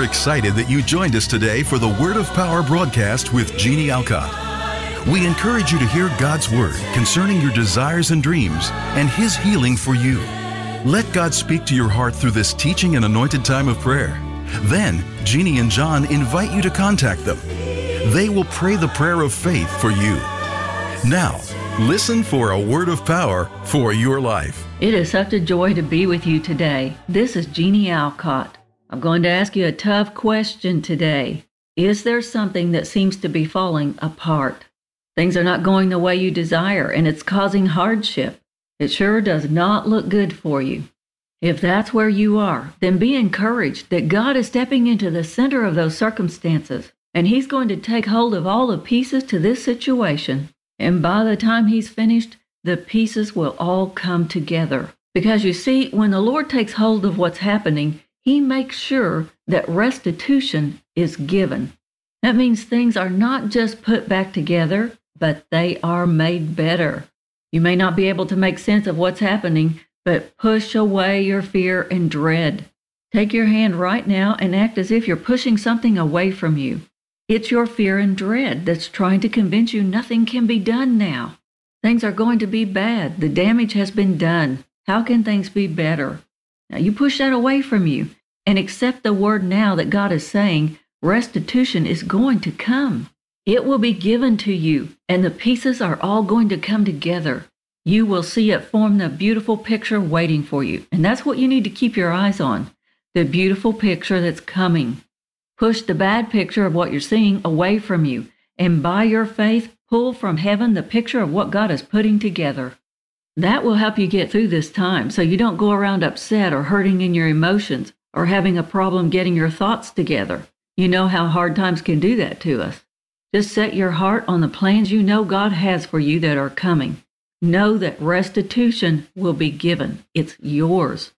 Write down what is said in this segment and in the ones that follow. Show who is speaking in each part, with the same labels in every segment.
Speaker 1: We're excited that you joined us today for the Word of Power broadcast with Jeannie Alcott. We encourage you to hear God's Word concerning your desires and dreams and His healing for you. Let God speak to your heart through this teaching and anointed time of prayer. Then, Jeannie and John invite you to contact them. They will pray the prayer of faith for you. Now, listen for a word of power for your life.
Speaker 2: It is such a joy to be with you today. This is Jeannie Alcott. I'm going to ask you a tough question today. Is there something that seems to be falling apart? Things are not going the way you desire, and it's causing hardship. It sure does not look good for you. If that's where you are, then be encouraged that God is stepping into the center of those circumstances, and He's going to take hold of all the pieces to this situation. And by the time He's finished, the pieces will all come together. Because you see, when the Lord takes hold of what's happening, He makes sure that restitution is given. That means things are not just put back together, but they are made better. You may not be able to make sense of what's happening, but push away your fear and dread. Take your hand right now and act as if you're pushing something away from you. It's your fear and dread that's trying to convince you nothing can be done now. Things are going to be bad. The damage has been done. How can things be better? Now you push that away from you and accept the word now that God is saying restitution is going to come. It will be given to you, and the pieces are all going to come together. You will see it form the beautiful picture waiting for you. And that's what you need to keep your eyes on, the beautiful picture that's coming. Push the bad picture of what you're seeing away from you, and by your faith, pull from heaven the picture of what God is putting together. That will help you get through this time so you don't go around upset or hurting in your emotions or having a problem getting your thoughts together. You know how hard times can do that to us. Just set your heart on the plans you know God has for you that are coming. Know that restitution will be given. It's yours.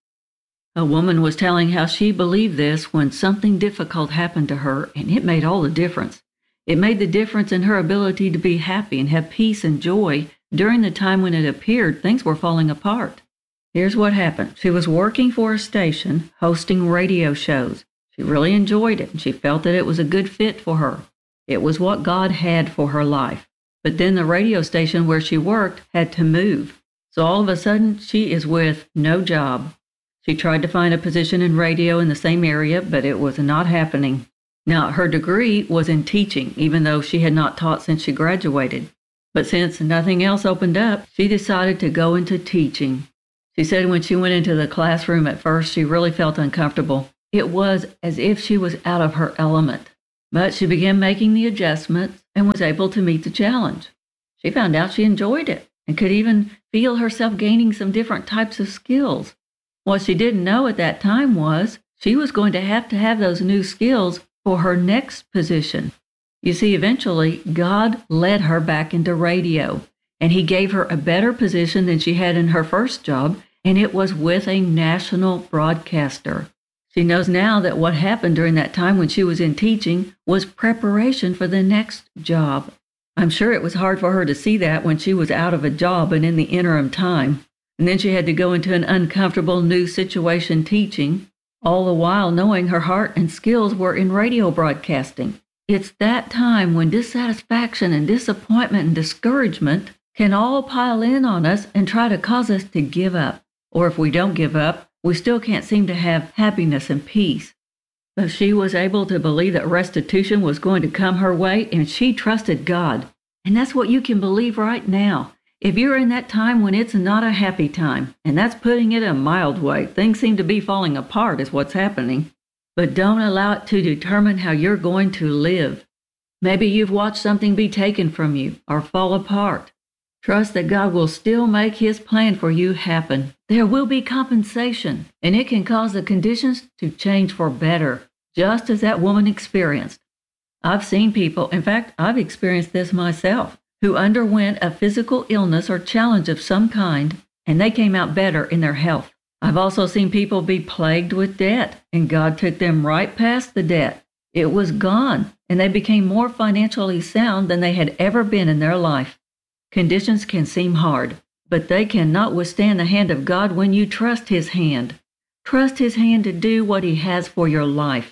Speaker 2: A woman was telling how she believed this when something difficult happened to her, and it made all the difference. It made the difference in her ability to be happy and have peace and joy during the time when it appeared things were falling apart. Here's what happened. She was working for a station, hosting radio shows. She really enjoyed it, and she felt that it was a good fit for her. It was what God had for her life. But then the radio station where she worked had to move. So all of a sudden, she is with no job. She tried to find a position in radio in the same area, but it was not happening. Now, her degree was in teaching, even though she had not taught since she graduated. But since nothing else opened up, she decided to go into teaching. She said when she went into the classroom at first, she really felt uncomfortable. It was as if she was out of her element. But she began making the adjustments and was able to meet the challenge. She found out she enjoyed it and could even feel herself gaining some different types of skills. What she didn't know at that time was she was going to have those new skills for her next position. You see, eventually, God led her back into radio, and He gave her a better position than she had in her first job, and it was with a national broadcaster. She knows now that what happened during that time when she was in teaching was preparation for the next job. I'm sure it was hard for her to see that when she was out of a job and in the interim time. And then she had to go into an uncomfortable new situation teaching, all the while knowing her heart and skills were in radio broadcasting. It's that time when dissatisfaction and disappointment and discouragement can all pile in on us and try to cause us to give up. Or if we don't give up, we still can't seem to have happiness and peace. But she was able to believe that restitution was going to come her way, and she trusted God. And that's what you can believe right now. If you're in that time when it's not a happy time, and that's putting it a mild way, things seem to be falling apart is what's happening. But don't allow it to determine how you're going to live. Maybe you've watched something be taken from you or fall apart. Trust that God will still make His plan for you happen. There will be compensation, and it can cause the conditions to change for better, just as that woman experienced. I've seen people, in fact, I've experienced this myself, who underwent a physical illness or challenge of some kind, and they came out better in their health. I've also seen people be plagued with debt, and God took them right past the debt. It was gone, and they became more financially sound than they had ever been in their life. Conditions can seem hard, but they cannot withstand the hand of God when you trust His hand. Trust His hand to do what He has for your life.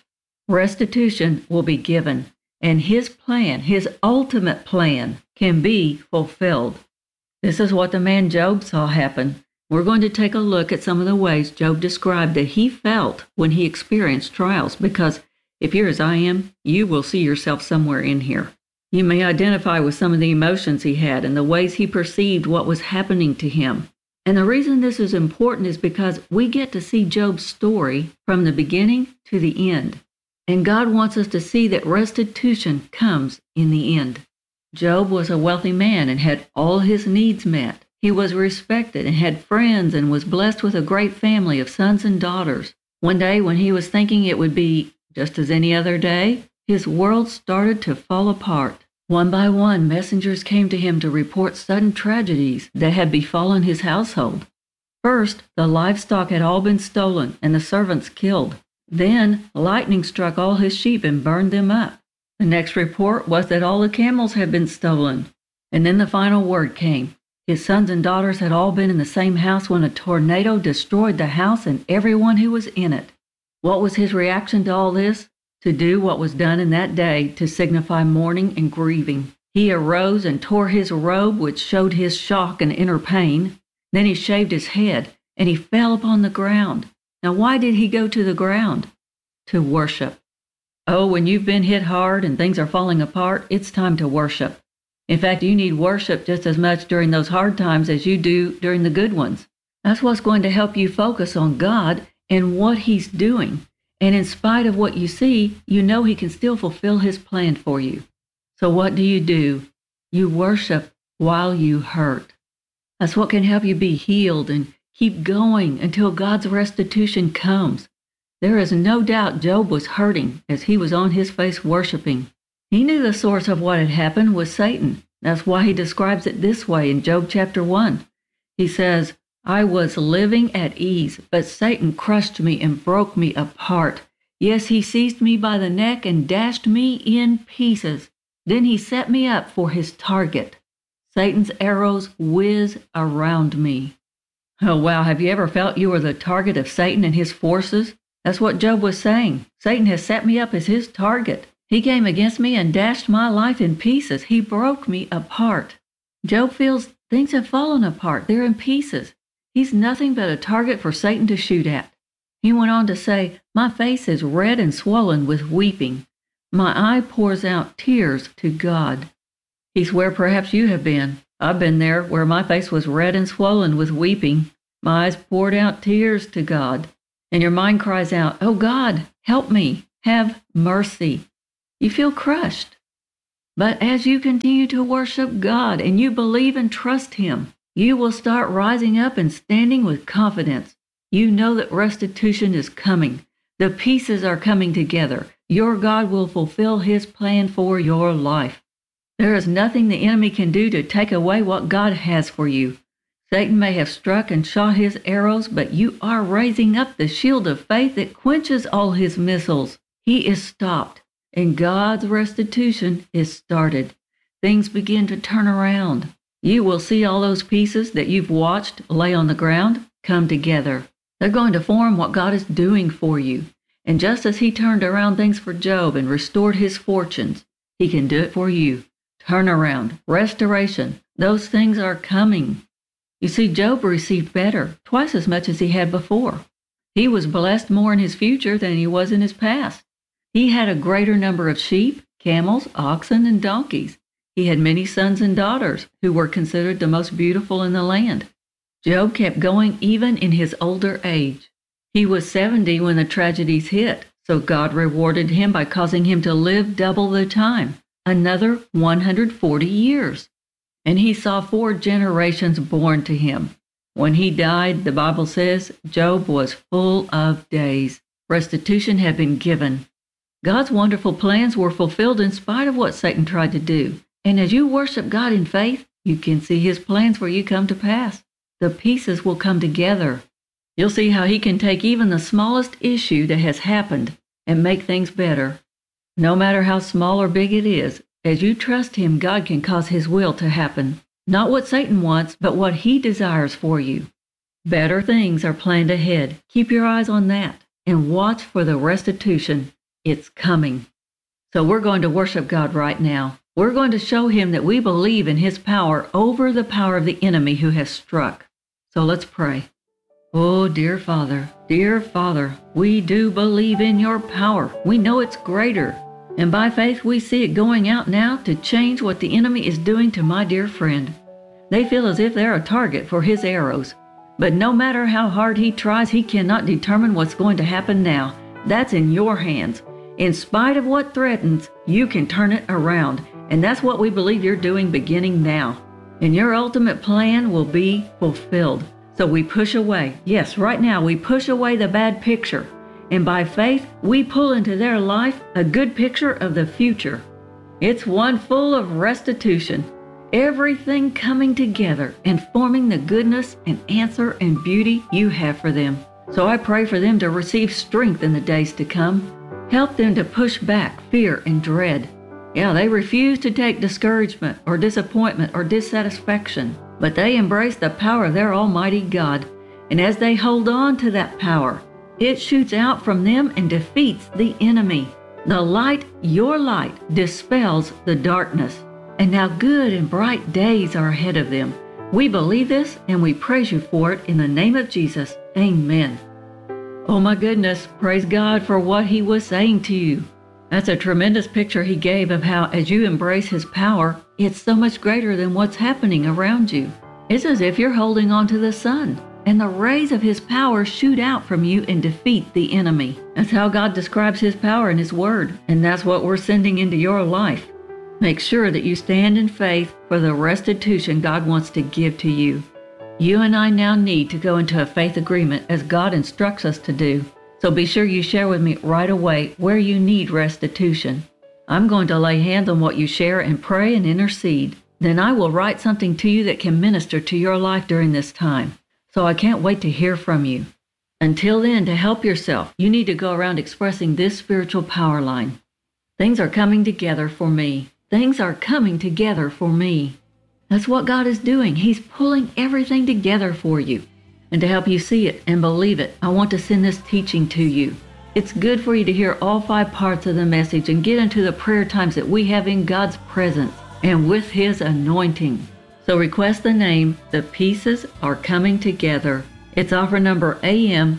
Speaker 2: Restitution will be given, and his plan, his ultimate plan, can be fulfilled. This is what the man Job saw happen. We're going to take a look at some of the ways Job described that he felt when he experienced trials, because if you're as I am, you will see yourself somewhere in here. You may identify with some of the emotions he had and the ways he perceived what was happening to him. And the reason this is important is because we get to see Job's story from the beginning to the end. And God wants us to see that restitution comes in the end. Job was a wealthy man and had all his needs met. He was respected and had friends and was blessed with a great family of sons and daughters. One day when he was thinking it would be just as any other day, his world started to fall apart. One by one, messengers came to him to report sudden tragedies that had befallen his household. First, the livestock had all been stolen and the servants killed. Then, lightning struck all his sheep and burned them up. The next report was that all the camels had been stolen. And then the final word came. His sons and daughters had all been in the same house when a tornado destroyed the house and everyone who was in it. What was his reaction to all this? To do what was done in that day to signify mourning and grieving. He arose and tore his robe, which showed his shock and inner pain. Then he shaved his head, and he fell upon the ground. Now, why did he go to the ground? To worship. Oh, when you've been hit hard and things are falling apart, it's time to worship. In fact, you need worship just as much during those hard times as you do during the good ones. That's what's going to help you focus on God and what He's doing. And in spite of what you see, you know He can still fulfill His plan for you. So what do? You worship while you hurt. That's what can help you be healed and keep going until God's restitution comes. There is no doubt Job was hurting as he was on his face worshiping. He knew the source of what had happened was Satan. That's why he describes it this way in Job chapter 1. He says, I was living at ease, but Satan crushed me and broke me apart. Yes, he seized me by the neck and dashed me in pieces. Then he set me up for his target. Satan's arrows whiz around me. Oh, wow, have you ever felt you were the target of Satan and his forces? That's what Job was saying. Satan has set me up as his target. He came against me and dashed my life in pieces. He broke me apart. Job feels things have fallen apart. They're in pieces. He's nothing but a target for Satan to shoot at. He went on to say, my face is red and swollen with weeping. My eye pours out tears to God. He's where perhaps you have been. I've been there where my face was red and swollen with weeping. My eyes poured out tears to God. And your mind cries out, oh God, help me, have mercy. You feel crushed. But as you continue to worship God and you believe and trust Him, you will start rising up and standing with confidence. You know that restitution is coming. The pieces are coming together. Your God will fulfill His plan for your life. There is nothing the enemy can do to take away what God has for you. Satan may have struck and shot his arrows, but you are raising up the shield of faith that quenches all his missiles. He is stopped, and God's restitution is started. Things begin to turn around. You will see all those pieces that you've watched lay on the ground come together. They're going to form what God is doing for you. And just as He turned around things for Job and restored his fortunes, He can do it for you. Turnaround, restoration, those things are coming. You see, Job received better, twice as much as he had before. He was blessed more in his future than he was in his past. He had a greater number of sheep, camels, oxen, and donkeys. He had many sons and daughters who were considered the most beautiful in the land. Job kept going even in his older age. He was 70 when the tragedies hit, so God rewarded him by causing him to live double the time, another 140 years. And he saw 4 generations born to him. When he died, the Bible says, Job was full of days. Restitution had been given. God's wonderful plans were fulfilled in spite of what Satan tried to do. And as you worship God in faith, you can see His plans for you come to pass. The pieces will come together. You'll see how He can take even the smallest issue that has happened and make things better. No matter how small or big it is, as you trust Him, God can cause His will to happen. Not what Satan wants, but what He desires for you. Better things are planned ahead. Keep your eyes on that and watch for the restitution. It's coming. So we're going to worship God right now. We're going to show him that we believe in his power over the power of the enemy who has struck. So let's pray. Oh, dear Father, we do believe in your power. We know it's greater. And by faith, we see it going out now to change what the enemy is doing to my dear friend. They feel as if they're a target for his arrows. But no matter how hard he tries, he cannot determine what's going to happen now. That's in your hands. In spite of what threatens, you can turn it around. And that's what we believe you're doing beginning now. And your ultimate plan will be fulfilled. So we push away. Yes, right now we push away the bad picture. And by faith, we pull into their life a good picture of the future. It's one full of restitution. Everything coming together and forming the goodness and answer and beauty you have for them. So I pray for them to receive strength in the days to come. Help them to push back fear and dread. Yeah, they refuse to take discouragement or disappointment or dissatisfaction, but they embrace the power of their Almighty God. And as they hold on to that power, it shoots out from them and defeats the enemy. The light, your light, dispels the darkness. And now good and bright days are ahead of them. We believe this and we praise you for it in the name of Jesus. Amen. Oh my goodness, praise God for what he was saying to you. That's a tremendous picture he gave of how as you embrace his power, it's so much greater than what's happening around you. It's as if you're holding on to the sun, and the rays of his power shoot out from you and defeat the enemy. That's how God describes his power in his word, and that's what we're sending into your life. Make sure that you stand in faith for the restitution God wants to give to you. You and I now need to go into a faith agreement as God instructs us to do. So be sure you share with me right away where you need restitution. I'm going to lay hands on what you share and pray and intercede. Then I will write something to you that can minister to your life during this time. So I can't wait to hear from you. Until then, to help yourself, you need to go around expressing this spiritual power line. Things are coming together for me. Things are coming together for me. That's what God is doing. He's pulling everything together for you. And to help you see it and believe it, I want to send this teaching to you. It's good for you to hear all 5 parts of the message and get into the prayer times that we have in God's presence and with his anointing. So request the name, The Pieces Are Coming Together. It's offer number AM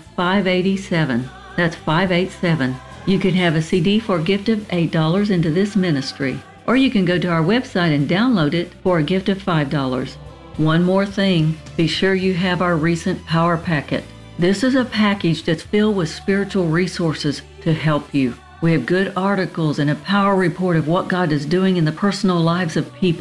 Speaker 2: 587. That's 587. You can have a CD for a gift of $8 into this ministry. Or you can go to our website and download it for a gift of $5. One more thing, be sure you have our recent Power Packet. This is a package that's filled with spiritual resources to help you. We have good articles and a power report of what God is doing in the personal lives of people.